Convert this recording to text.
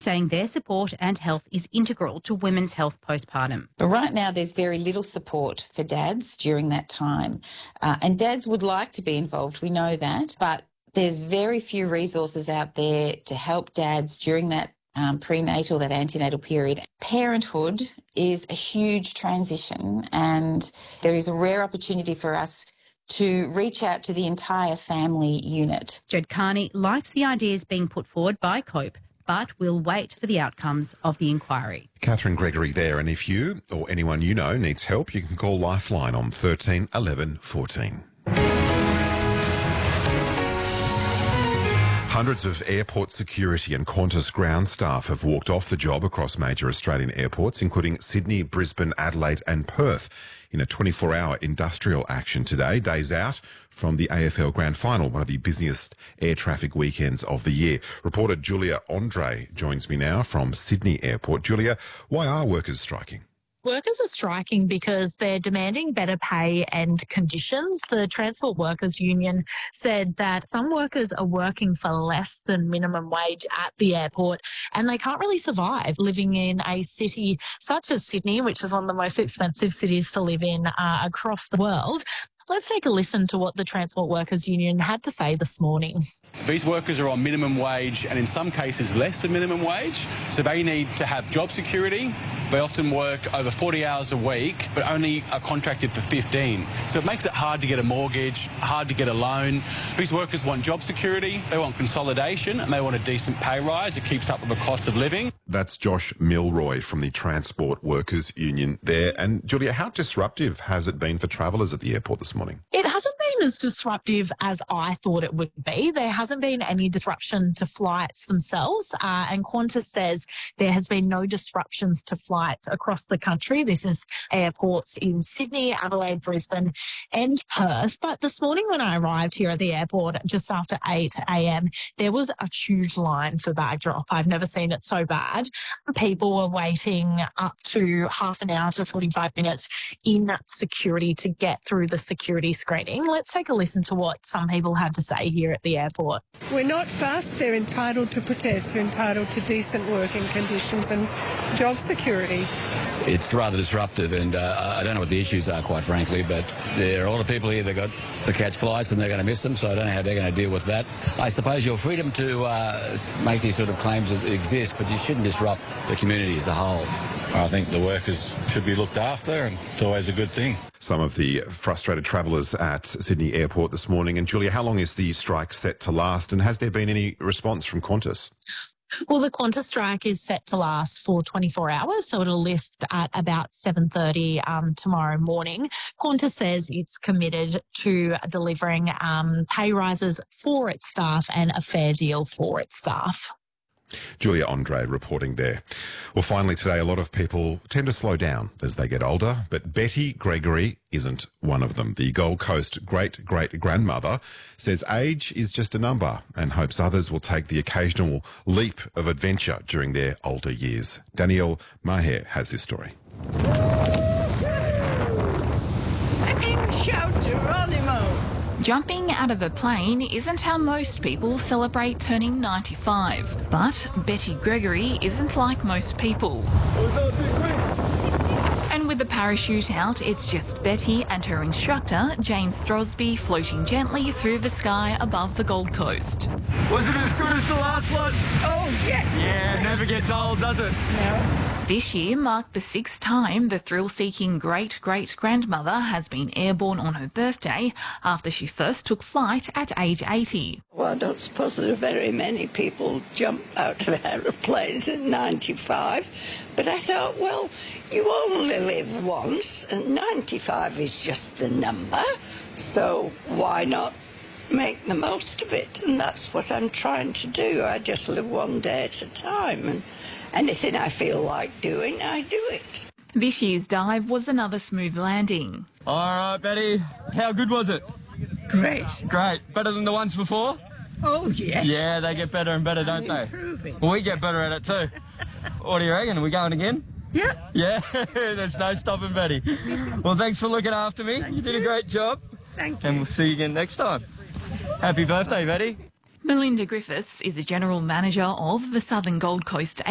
saying their support and health is integral to women's health postpartum. But right now there's very little support for dads during that time. And dads would like to be involved, we know that, but there's very few resources out there to help dads during that prenatal, that antenatal period. Parenthood is a huge transition, and there is a rare opportunity for us to reach out to the entire family unit. Jed Carney likes the ideas being put forward by COPE, but will wait for the outcomes of the inquiry. Catherine Gregory there, and if you or anyone you know needs help, you can call Lifeline on 13 11 14. Hundreds of airport security and Qantas ground staff have walked off the job across major Australian airports, including Sydney, Brisbane, Adelaide and Perth, in a 24-hour industrial action today, days out from the AFL Grand Final, one of the busiest air traffic weekends of the year. Reporter Julia Andre joins me now from Sydney Airport. Julia, why are workers striking? Workers are striking because they're demanding better pay and conditions. The Transport Workers Union said that some workers are working for less than minimum wage at the airport and they can't really survive living in a city such as Sydney, which is one of the most expensive cities to live in across the world. Let's take a listen to what the Transport Workers Union had to say this morning. These workers are on minimum wage and in some cases less than minimum wage, so they need to have job security. They often work over 40 hours a week, but only are contracted for 15. So it makes it hard to get a mortgage, hard to get a loan. These workers want job security, they want consolidation, and they want a decent pay rise that keeps up with the cost of living. That's Josh Milroy from the Transport Workers Union there. And Julia, how disruptive has it been for travellers at the airport this morning? It hasn't been as disruptive as I thought it would be. There hasn't been any disruption to flights themselves, and Qantas says there has been no disruptions to flights across the country. This is airports in Sydney, Adelaide, Brisbane and Perth. But this morning when I arrived here at the airport just after 8 a.m, there was a huge line for bag drop. I've never seen it so bad. People were waiting up to half an hour to 45 minutes in security to get through the security screening. Let's take a listen to what some people had to say here at the airport. We're not fussed. They're entitled to protest. They're entitled to decent working conditions and job security. It's rather disruptive, and I don't know what the issues are, quite frankly, but there are a lot of people here that got to catch flights and they're going to miss them, so I don't know how they're going to deal with that. I suppose your freedom to make these sort of claims exists, but you shouldn't disrupt the community as a whole. I think the workers should be looked after, and it's always a good thing. Some of the frustrated travellers at Sydney Airport this morning. And Julia, how long is the strike set to last, and has there been any response from Qantas? Well, the Qantas strike is set to last for 24 hours, so it'll lift at about 7:30 tomorrow morning. Qantas says it's committed to delivering pay rises for its staff and a fair deal for its staff. Julia Andre reporting there. Well, finally today, a lot of people tend to slow down as they get older, but Betty Gregory isn't one of them. The Gold Coast great-great-grandmother says age is just a number and hopes others will take the occasional leap of adventure during their older years. Danielle Maher has this story. Shout Geronimo! Jumping out of a plane isn't how most people celebrate turning 95. But Betty Gregory isn't like most people. And with the parachute out, it's just Betty and her instructor, James Throsby, floating gently through the sky above the Gold Coast. Was it as good as the last one? Oh, yes. Yeah, never gets old, does it? No. This year marked the 6th time the thrill-seeking great-great-grandmother has been airborne on her birthday after she first took flight at age 80. Well, I don't suppose there are very many people jump out of aeroplanes at 95, but I thought, well, you only live once, and 95 is just a number, so why not make the most of it? And that's what I'm trying to do. I just live one day at a time, and anything I feel like doing, I do it. This year's dive was another smooth landing. All right, Betty, how good was it? Great. Great. Better than the ones before? Oh, yes. Yeah, they get better and better, don't they? Improving. Well, we get better at it too. What do you reckon? Are we going again? Yeah. Yeah, there's no stopping, Betty. Well, thanks for looking after me. You did a great job. Thank you. And we'll see you again next time. Happy birthday, Betty. Melinda Griffiths is a general manager of the Southern Gold Coast